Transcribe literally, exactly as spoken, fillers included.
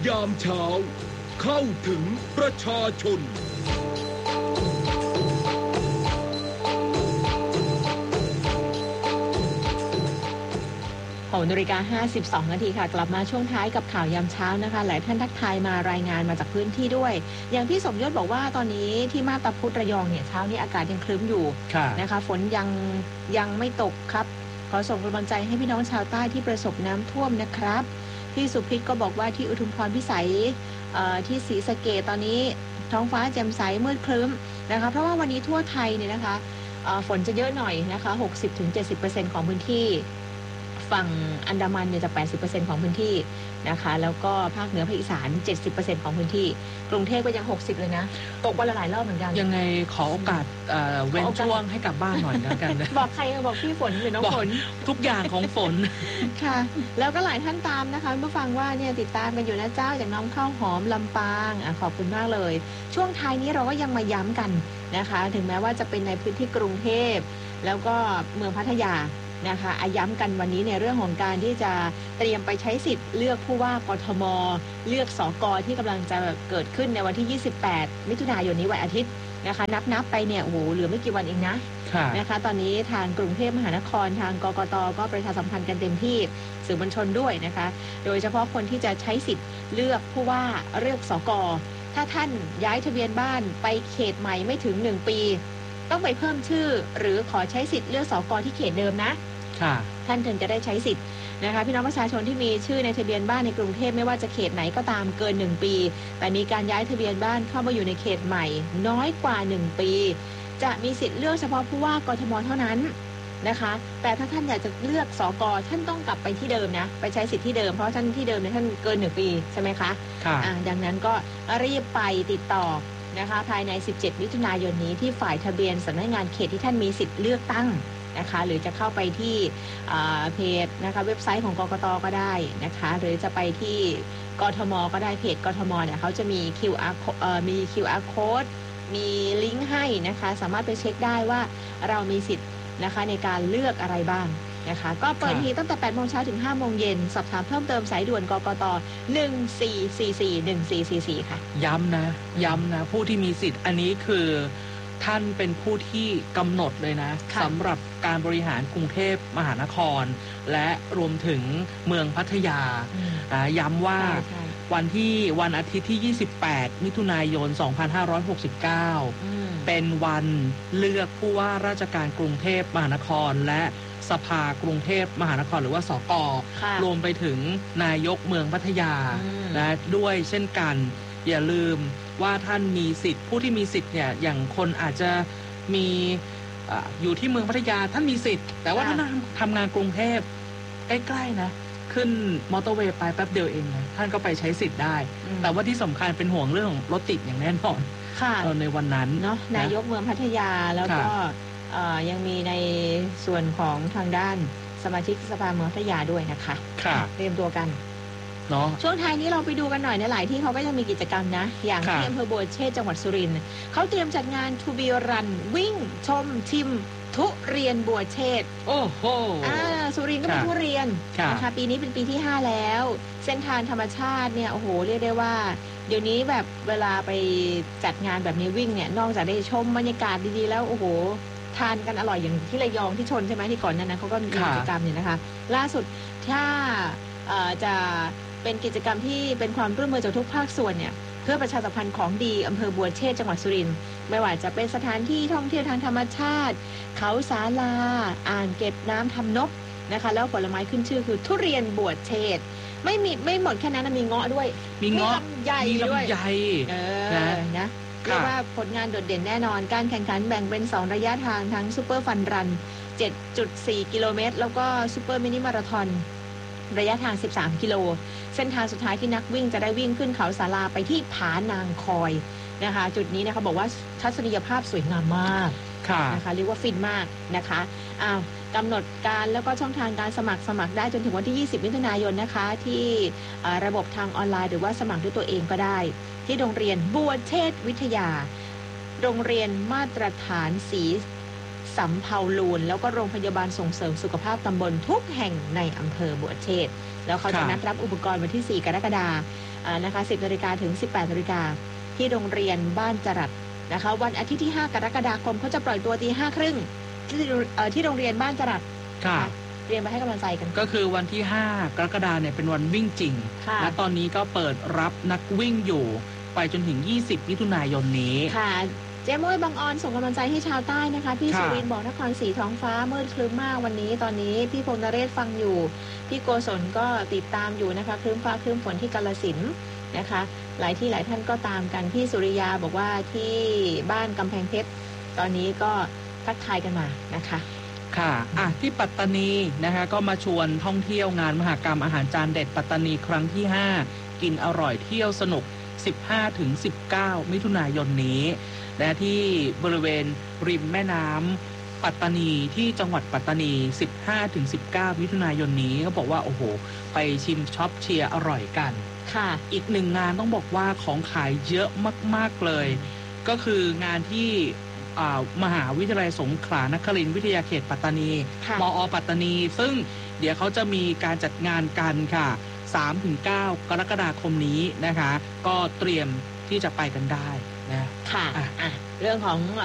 ยามเช้าเข้าถึงประชาชนหกนาฬิกาห้าสิบสองนาทีค่ะกลับมาช่วงท้ายกับข่าวยามเช้านะคะหลายท่านทักทายมารายงานมาจากพื้นที่ด้วยอย่างพี่สมยศบอกว่าตอนนี้ที่มาบตาพุธระยองเนี่ยเช้านี้อากาศยังครึ้มอยู่นะคะฝนยังยังไม่ตกครับขอส่งกำลังใจให้พี่น้องชาวใต้ที่ประสบน้ำท่วมนะครับพี่สุพิษก็บอกว่าที่อุทุมพรพิสัยที่ศรีสะเกษตอนนี้ท้องฟ้าแจ่มใสมืดครึ้มนะคะเพราะว่าวันนี้ทั่วไทยเนี่ยนะคะฝนจะเยอะหน่อยนะคะ หกสิบถึงเจ็ดสิบเปอร์เซ็นต์ ของพื้นที่ฝั่งอันดามันเนี่ยจะ แปดสิบเปอร์เซ็นต์ ของพื้นที่นะคะแล้วก็ภาคเหนือภาคอีสาน เจ็ดสิบเปอร์เซ็นต์ ของพื้นที่กรุงเทพก็ยังหกสิบเลยนะตกวันละหลายรอบเหมือนกันยังไงขอโอกาสเว้นช่วงให้กลับบ้านหน่อยนะกันบอกใครบอกพี่ฝนหรือน้องฝนทุกอย่างของฝนค่ะแล้วก็หลายท่านตามนะคะเมื่อฟังว่าเนี่ยติดตามกันอยู่นะเจ้าจากน้องข้าวหอมลำปางอ่ะขอบคุณมากเลยช่วงท้ายนี้เราก็ยังมาย้ำกันนะคะถึงแม้ว่าจะเป็นในพื้นที่กรุงเทพแล้วก็เมืองพัทยานะคะย้ำกันวันนี้ในเรื่องของการที่จะเตรียมไปใช้สิทธิ์เลือกผู้ว่ากทมเลือกสกที่กำลังจะเกิดขึ้นในวันที่ยี่สิบแปดมิถุนายนนี้วันอาทิตย์นะคะนับนับไปเนี่ยโอ้โหเหลือไม่กี่วันเองนะนะคะตอนนี้ทางกรุงเทพมหานครทางกกตก็ประชาสัมพันธ์กันเต็มที่สื่อมวลชนด้วยนะคะโดยเฉพาะคนที่จะใช้สิทธิ์เลือกผู้ว่าเลือกสกถ้าท่านย้ายทะเบียนบ้านไปเขตใหม่ไม่ถึงหนึ่งปีต้องไปเพิ่มชื่อหรือขอใช้สิทธิ์เลือกสกที่เขตเดิมนะท่านถึงจะได้ใช้สิทธิ์นะคะพี่น้องประชาชนที่มีชื่อในทะเบียนบ้านในกรุงเทพไม่ว่าจะเขตไหนก็ตามเกินหนึ่งปีแต่มีการย้ายทะเบียนบ้านเข้ามาอยู่ในเขตใหม่น้อยกว่าหนึ่งปีจะมีสิทธิ์เลือกเฉพาะผู้ว่ากทมเท่านั้นนะคะแต่ถ้าท่านอยากจะเลือกสกท่านต้องกลับไปที่เดิมนะไปใช้สิทธิ์ที่เดิมเพราะท่านที่เดิมเนี่ยท่านเกินหนึ่งปีใช่ไหมคะค่ะอ่าดังนั้นก็รีบไปติดต่อนะคะภายในสิบเจ็ดมิถุนายนนี้ที่ฝ่ายทะเบียนสำนักงานเขตที่ท่านมีสิทธิ์เลือกตั้งนะคะหรือจะเข้าไปที่เพจนะคะเว็บไซต์ของกกตก็ได้นะคะหรือจะไปที่กทมก็ได้เพจกทมเนี่ยเขาจะมี คิว อาร์ เอ่อมี คิว อาร์ Code มีลิงก์ให้นะคะสามารถไปเช็คได้ว่าเรามีสิทธิ์นะคะในการเลือกอะไรบ้างนะคะก็เปิดทีตั้งแต่ แปดโมงเช้าถึง ห้าโมงเย็นสอบถามเพิ่มเติมสายด่วนกกตหนึ่งสี่สี่สี่ หนึ่งสี่สี่สี่ค่ะย้ำนะย้ำนะผู้ที่มีสิทธิ์อันนี้คือท่านเป็นผู้ที่กำหนดเลยนะสำหรับการบริหารกรุงเทพมหานครและรวมถึงเมืองพัทยาย้ำว่าวันที่วันอาทิตย์ที่ยี่สิบแปดมิถุนายนสองพันห้าร้อยหกสิบเก้าเป็นวันเลือกผู้ว่าราชการกรุงเทพมหานครและสภากรุงเทพมหานครหรือว่าสกรวมไปถึงนายกเมืองพัทยาและด้วยเช่นกันอย่าลืมว่าท่านมีสิทธิ์ผู้ที่มีสิทธิ์เนี่ยอย่างคนอาจจะมีออยู่ที่เมืองพัทยาท่านมีสิทธิ์แต่ว่าท่านทำงานกรุงเทพใกล้ๆนะขึ้นมอเตอร์เวย์ไปแป๊บเดียวเองนะท่านก็ไปใช้สิทธิ์ได้แต่ว่าที่สำคัญเป็นห่วงเรื่องของรถติดอย่างแน่นอนในวันนั้นเนาะนายกเมืองพัทยาแล้วก็ยังมีในส่วนของทางด้านสมาชิกสภาเมืองพัทยาด้วยนะคะเตรียมตัวกันช่วงท้ายนี้เราไปดูกันหน่อยในหลายที่เขาก็จะมีกิจกรรมนะอย่างที่อำเภอบัวเชษจังหวัดสุรินทร์เขาเตรียมจัดงานทูบีรันวิ่งชมชิมทุเรียนบัวเชษโอ้โหอ่าสุรินทร์ก็มีทุเรียนนะคะปีนี้เป็นปีที่ห้าแล้วเส้นทางธรรมชาติเนี่ยโอ้โหเรียกได้ว่าเดี๋ยวนี้แบบเวลาไปจัดงานแบบนี้วิ่งเนี่ยนอกจากได้ชมบรรยากาศดีๆแล้วโอ้โหทานกันอร่อยอย่างที่ระยองที่ชนใช่ไหมที่ก่อนนั้นนะเขาก็มีกิจกรรมเนี่ยนะคะล่าสุดถ้าจะเป็นกิจกรรมที่เป็นความร่วมมือจากทุกภาคส่วนเนี่ยเพื่อประชาสัมพันธ์ของดีอำเภอบัวเชษจังหวัดสุรินทร์ไม่ว่าจะเป็นสถานที่ท่องเที่ยวทางธรรมชาติเขาศาลาอ่างเก็บน้ำทำนกนะคะแล้วผลไม้ขึ้นชื่อคือทุเรียนบัวเชษไม่มีไม่หมดแค่นั้นมีเงาะด้วยมีเงาะใหญ่ด้วยใหญ่เออนะเรียกว่าผลงานโดดเด่นแน่นอนการแข่งขันแบ่งเป็นสองระยะทางทั้งซูเปอร์ฟันรัน เจ็ดจุดสี่ กิโลเมตรแล้วก็ซูเปอร์มินิมาราธอนระยะทางสิบสามกิโลเส้นทางสุดท้ายที่นักวิ่งจะได้วิ่งขึ้นเขาศาลาไปที่ผานางคอยนะคะจุดนี้นะคะบอกว่าทัศนียภาพสวยงามมากนะคะเรียกว่าฟินมากนะคะอ้าวกำหนดการแล้วก็ช่องทางการสมัครสมัครได้จนถึงวันที่ยี่สิบมิถุนายนนะคะที่ระบบทางออนไลน์หรือว่าสมัครด้วยตัวเองก็ได้ที่โรงเรียนบัวเชษวิทยาโรงเรียนมาตรฐานศรีสำเภาลูนแล้วก็โรงพยาบาลส่งเสริมสุขภาพตำบลทุกแห่งในอำเภอบัวเชษแล้วเขาจะนัดรับอุปกรณ์วันที่สี่กรกฎาคมนะคะสิบนาฬิกาถึงสิบแปดนาฬิกาที่โรงเรียนบ้านจรัสนะคะวันอาทิตย์ที่ห้ากรกฎาคมเขาจะปล่อยตัวตีห้าครึ่งที่ที่โรงเรียนบ้านจรัสค่ะเตรียมไปให้กำลังใจกันก็คือวันที่ห้ากรกฎาคมเนี่ยเป็นวันวิ่งจริงและตอนนี้ก็เปิดรับนักวิ่งอยู่ไปจนถึงยี่สิบมิถุนายนนี้ค่ะเจ๊ม้ยบางออนส่งกำลังใจให้ชาวใต้นะคะพี่สุรินทร์บอกนครศรีท้องฟ้ามืดครึ้มมากวันนี้ตอนนี้พี่พงษ์นเรศฟังอยู่พี่โกศลก็ติดตามอยู่นะคะครึ้มฟ้าครึ้มฝนที่กาฬสินธุ์นะคะหลายที่หลายท่านก็ตามกันพี่สุริยาบอกว่าที่บ้านกำแพงเพชรตอนนี้ก็ทักทายกันมานะคะค่ะอ่ะที่ปัตตานีนะคะก็มาชวนท่องเที่ยวงานมหกรรมอาหารจานเด็ดปัตตานีครั้งที่ห้ากินอร่อยเที่ยวสนุก สิบห้าถึงสิบเก้า มิถุนายนนี้และที่บริเวณริมแม่น้ำปัตตานีที่จังหวัดปัตตานี สิบห้าถึงสิบเก้า มิถุนายนนี้เขาบอกว่าโอ้โหไปชิมช็อปเชียร์อร่อยกันค่ะอีกหนึ่งงานต้องบอกว่าของขายเยอะมากๆเลยก็คืองานที่มหาวิทยาลัยสงขลานครินทร์วิทยาเขตปัตตานีมอ.ปัตตานีซึ่งเดี๋ยวเขาจะมีการจัดงานกันค่ะ สามถึงเก้า กรกฎาคมนี้นะคะก็เตรียมที่จะไปกันได้นะค่ะอ่ะเรื่องของ